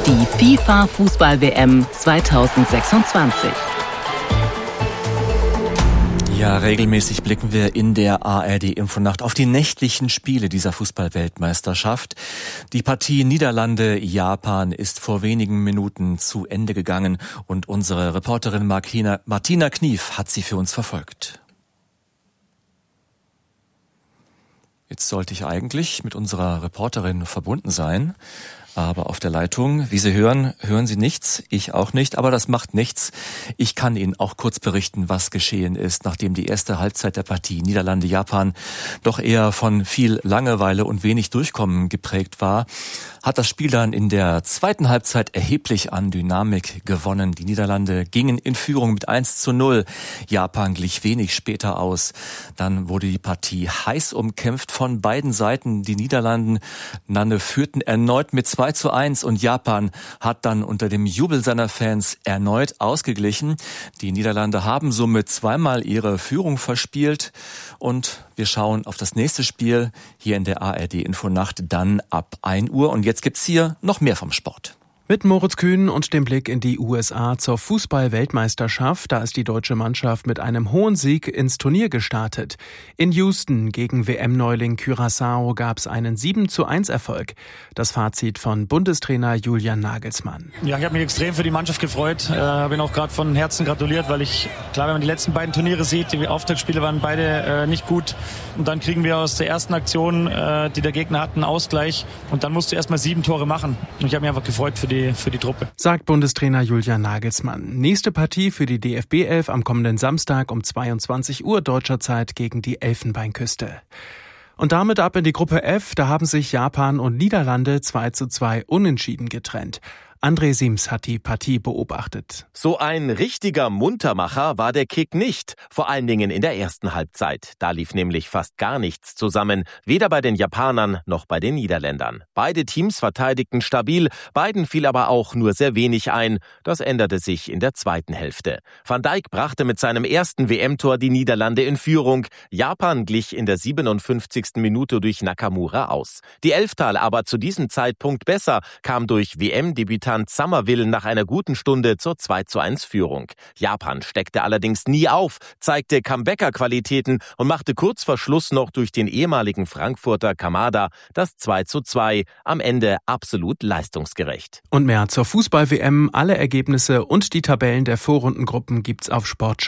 Die FIFA-Fußball-WM 2026. Ja, regelmäßig blicken wir in der ARD-Infonacht auf die nächtlichen Spiele dieser Fußball-Weltmeisterschaft. Die Partie Niederlande-Japan ist vor wenigen Minuten zu Ende gegangen und unsere Reporterin Martina Knief hat sie für uns verfolgt. Jetzt sollte ich eigentlich mit unserer Reporterin verbunden sein, aber auf der Leitung, wie Sie hören, hören Sie nichts, ich auch nicht, aber das macht nichts. Ich kann Ihnen auch kurz berichten, was geschehen ist, nachdem die erste Halbzeit der Partie Niederlande-Japan doch eher von viel Langeweile und wenig Durchkommen geprägt war, hat das Spiel dann in der zweiten Halbzeit erheblich an Dynamik gewonnen. Die Niederlande gingen in Führung mit 1:0. Japan glich wenig später aus. Dann wurde die Partie heiß umkämpft von beiden Seiten. Die Niederlande führten erneut mit 2:1 und Japan hat dann unter dem Jubel seiner Fans erneut ausgeglichen. Die Niederlande haben somit zweimal ihre Führung verspielt und wir schauen auf das nächste Spiel hier in der ARD-Infonacht dann ab 1 Uhr. Und jetzt gibt's hier noch mehr vom Sport. Mit Moritz Kühn und dem Blick in die USA zur Fußball-Weltmeisterschaft. Da ist die deutsche Mannschaft mit einem hohen Sieg ins Turnier gestartet. In Houston gegen WM-Neuling Curaçao gab es einen 7:1 Das Fazit von Bundestrainer Julian Nagelsmann. Ja, ich habe mich extrem für die Mannschaft gefreut. Bin auch gerade von Herzen gratuliert, weil klar, wenn man die letzten beiden Turniere sieht, die Auftaktspiele waren beide nicht gut. Und dann kriegen wir aus der ersten Aktion, die der Gegner hat, einen Ausgleich. Und dann musst du erstmal 7 Tore machen. Und ich habe mich einfach gefreut für die Truppe. Sagt Bundestrainer Julian Nagelsmann. Nächste Partie für die DFB-11 am kommenden Samstag um 22 Uhr deutscher Zeit gegen die Elfenbeinküste. Und damit ab in die Gruppe F, da haben sich Japan und Niederlande 2:2 unentschieden getrennt. André Siems hat die Partie beobachtet. So ein richtiger Muntermacher war der Kick nicht, vor allen Dingen in der ersten Halbzeit. Da lief nämlich fast gar nichts zusammen, weder bei den Japanern noch bei den Niederländern. Beide Teams verteidigten stabil, beiden fiel aber auch nur sehr wenig ein. Das änderte sich in der zweiten Hälfte. Van Dijk brachte mit seinem ersten WM-Tor die Niederlande in Führung. Japan glich in der 57. Minute durch Nakamura aus. Die Elftal aber zu diesem Zeitpunkt besser, kam durch WM-Debütant Summerville nach einer guten Stunde zur 2:1 Führung. Japan steckte allerdings nie auf, zeigte Comebacker-Qualitäten und machte kurz vor Schluss noch durch den ehemaligen Frankfurter Kamada das 2:2, am Ende absolut leistungsgerecht. Und mehr zur Fußball-WM, alle Ergebnisse und die Tabellen der Vorrundengruppen gibt's auf Sport.